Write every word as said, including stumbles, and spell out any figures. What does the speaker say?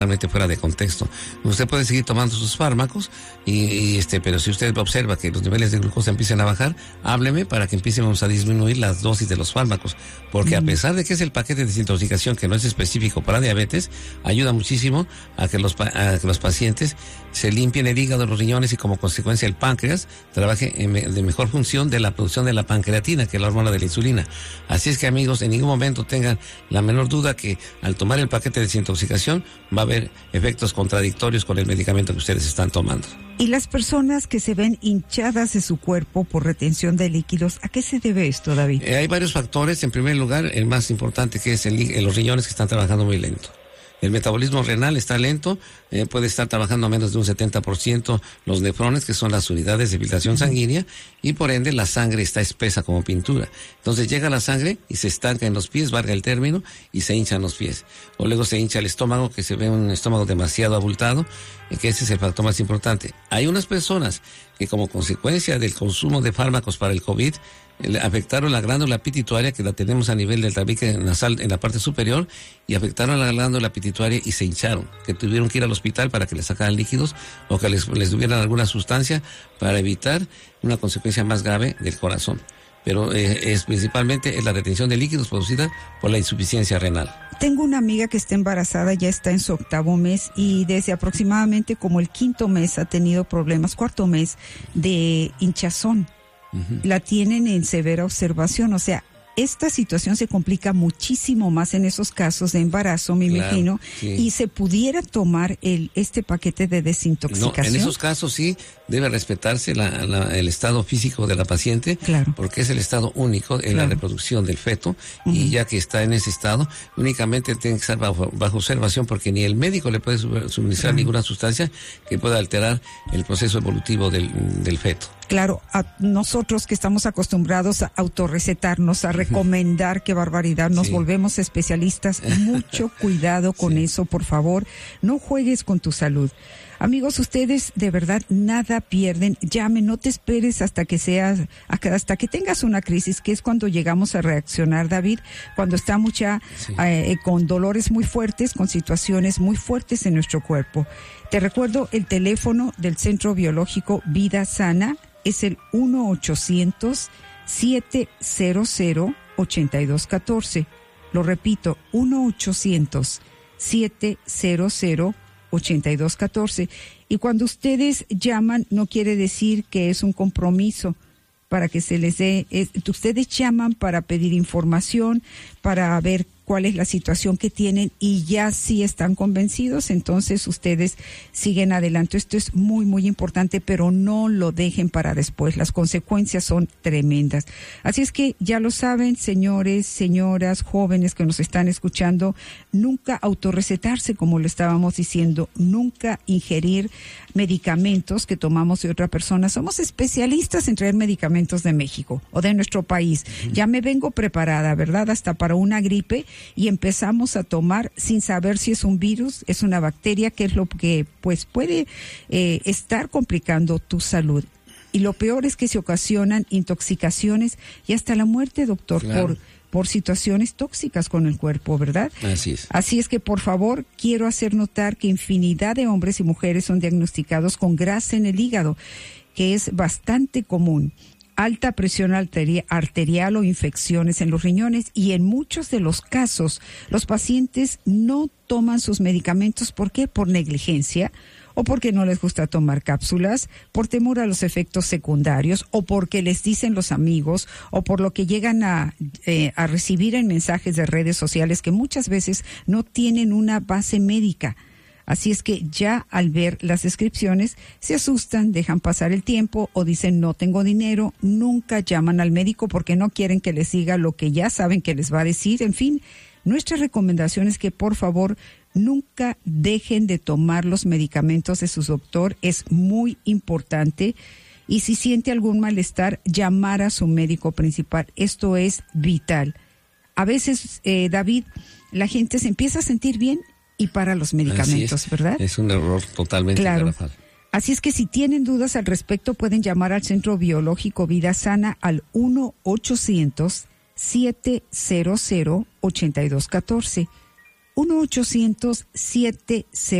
totalmente fuera de contexto. Usted puede seguir tomando sus fármacos, y, y este, pero si usted observa que los niveles de glucosa empiezan a bajar, hábleme para que empecemos a disminuir las dosis de los fármacos, porque mm. a pesar de que es el paquete de desintoxicación que no es específico para diabetes, ayuda muchísimo a que los, a que los pacientes se limpien el hígado, los riñones y como consecuencia el páncreas trabaje en de mejor función de la producción de la pancreatina, que es la hormona de la insulina. Así es que, amigos, en ningún momento tengan la menor duda que al tomar el paquete de desintoxicación va a haber efectos contradictorios con el medicamento que ustedes están tomando. Y las personas que se ven hinchadas de su cuerpo por retención de líquidos, ¿a qué se debe esto, David? Eh, hay varios factores. En primer lugar, el más importante, que es el, el, los riñones que están trabajando muy lento. El metabolismo renal está lento, eh, puede estar trabajando a menos de un setenta por ciento los nefrones, que son las unidades de filtración sanguínea, y por ende la sangre está espesa como pintura. Entonces llega la sangre y se estanca en los pies, valga el término, y se hinchan los pies. O luego se hincha el estómago, que se ve un estómago demasiado abultado, y que ese es el factor más importante. Hay unas personas que, como consecuencia del consumo de fármacos para el COVID, afectaron la glándula pituitaria, que la tenemos a nivel del tabique nasal en la parte superior, y afectaron la glándula pituitaria y se hincharon, que tuvieron que ir al hospital para que les sacaran líquidos o que les, les tuvieran alguna sustancia para evitar una consecuencia más grave del corazón. Pero eh, es principalmente es la retención de líquidos producida por la insuficiencia renal. Tengo una amiga que está embarazada, ya está en su octavo mes, y desde aproximadamente como el quinto mes ha tenido problemas, cuarto mes, de hinchazón. Uh-huh. La tienen en severa observación, o sea, esta situación se complica muchísimo más en esos casos de embarazo, me claro, imagino, sí. Y se pudiera tomar el este paquete de desintoxicación. No, en esos casos sí debe respetarse la, la, el estado físico de la paciente, claro. Porque es el estado único en claro. la reproducción del feto, uh-huh. Y ya que está en ese estado, únicamente tiene que estar bajo, bajo observación, porque ni el médico le puede suministrar uh-huh. ninguna sustancia que pueda alterar el proceso evolutivo del, del feto. Claro, a nosotros que estamos acostumbrados a autorrecetarnos, a recomendar, qué barbaridad, nos sí. volvemos especialistas. Mucho cuidado con sí. eso, por favor. No juegues con tu salud. Amigos, ustedes de verdad nada pierden. Llame, no te esperes hasta que seas, hasta que tengas una crisis, que es cuando llegamos a reaccionar, David, cuando estamos ya sí. eh, con dolores muy fuertes, con situaciones muy fuertes en nuestro cuerpo. Te recuerdo el teléfono del Centro Biológico Vida Sana, es el uno ochocientos, siete cero cero, ocho dos uno cuatro. Lo repito, uno ochocientos, siete cero cero, ocho dos uno cuatro. Y cuando ustedes llaman, no quiere decir que es un compromiso para que se les dé. Es, ustedes llaman para pedir información, para ver cuál es la situación que tienen, y ya si están convencidos, entonces ustedes siguen adelante. Esto es muy, muy importante, pero no lo dejen para después. Las consecuencias son tremendas. Así es que ya lo saben, señores, señoras, jóvenes que nos están escuchando, nunca autorrecetarse, como lo estábamos diciendo, nunca ingerir medicamentos que tomamos de otra persona. Somos especialistas en traer medicamentos de México o de nuestro país. Uh-huh. Ya me vengo preparada, ¿verdad? Hasta para una gripe, y empezamos a tomar sin saber si es un virus, es una bacteria, que es lo que pues puede eh, estar complicando tu salud. Y lo peor es que se ocasionan intoxicaciones y hasta la muerte, doctor, claro. por por situaciones tóxicas con el cuerpo, ¿verdad? Así es. Así es que, por favor, quiero hacer notar que infinidad de hombres y mujeres son diagnosticados con grasa en el hígado, que es bastante común. Alta presión arteri- arterial o infecciones en los riñones, y en muchos de los casos los pacientes no toman sus medicamentos. ¿Por qué? Por negligencia, o porque no les gusta tomar cápsulas, por temor a los efectos secundarios, o porque les dicen los amigos, o por lo que llegan a, eh, a recibir en mensajes de redes sociales que muchas veces no tienen una base médica. Así es que ya al ver las descripciones se asustan, dejan pasar el tiempo o dicen no tengo dinero, nunca llaman al médico porque no quieren que les diga lo que ya saben que les va a decir. En fin, nuestra recomendación es que por favor nunca dejen de tomar los medicamentos de su doctor, es muy importante. Y si siente algún malestar, llamar a su médico principal, esto es vital. A veces, eh, David, la gente se empieza a sentir bien y para los medicamentos, es, ¿verdad? Es un error totalmente claro. garrafal. Así es que si tienen dudas al respecto, pueden llamar al Centro Biológico Vida Sana al uno ochocientos, siete cero cero, ocho dos uno cuatro. uno ochocientos siete cero